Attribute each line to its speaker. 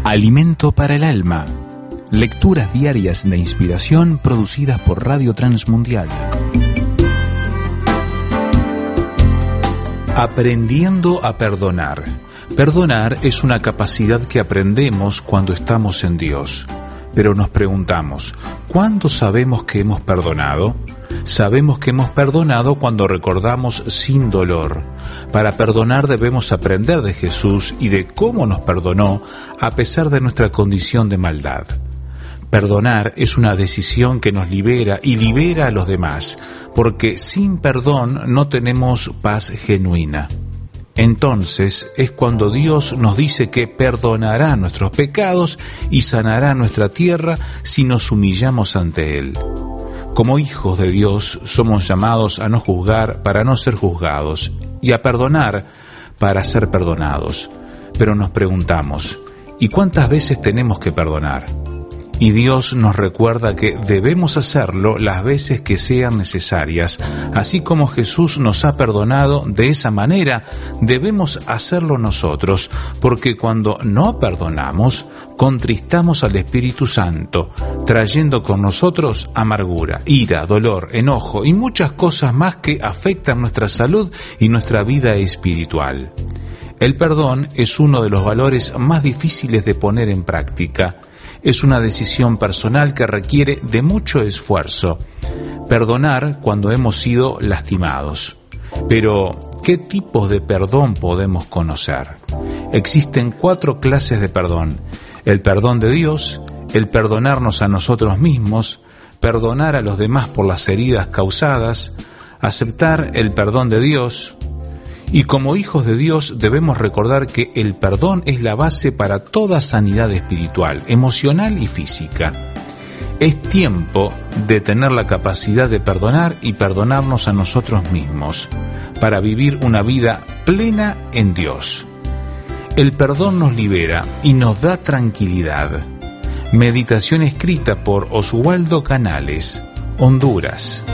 Speaker 1: Alimento para el alma. Lecturas diarias de inspiración producidas por Radio Transmundial. Aprendiendo a perdonar. Perdonar es una capacidad que aprendemos cuando estamos en Dios. Pero nos preguntamos, ¿cuándo sabemos que hemos perdonado? Sabemos que hemos perdonado cuando recordamos sin dolor. Para perdonar debemos aprender de Jesús y de cómo nos perdonó a pesar de nuestra condición de maldad. Perdonar es una decisión que nos libera y libera a los demás, porque sin perdón no tenemos paz genuina. Entonces es cuando Dios nos dice que perdonará nuestros pecados y sanará nuestra tierra si nos humillamos ante Él. Como hijos de Dios somos llamados a no juzgar para no ser juzgados y a perdonar para ser perdonados. Pero nos preguntamos, ¿y cuántas veces tenemos que perdonar? Y Dios nos recuerda que debemos hacerlo las veces que sean necesarias. Así como Jesús nos ha perdonado de esa manera, debemos hacerlo nosotros, porque cuando no perdonamos, contristamos al Espíritu Santo, trayendo con nosotros amargura, ira, dolor, enojo y muchas cosas más que afectan nuestra salud y nuestra vida espiritual. El perdón es uno de los valores más difíciles de poner en práctica. Es una decisión personal que requiere de mucho esfuerzo. Perdonar cuando hemos sido lastimados. Pero, ¿qué tipos de perdón podemos conocer? Existen 4 clases de perdón. El perdón de Dios, el perdonarnos a nosotros mismos, perdonar a los demás por las heridas causadas, aceptar el perdón de Dios. Y como hijos de Dios debemos recordar que el perdón es la base para toda sanidad espiritual, emocional y física. Es tiempo de tener la capacidad de perdonar y perdonarnos a nosotros mismos, para vivir una vida plena en Dios. El perdón nos libera y nos da tranquilidad. Meditación escrita por Oswaldo Canales, Honduras.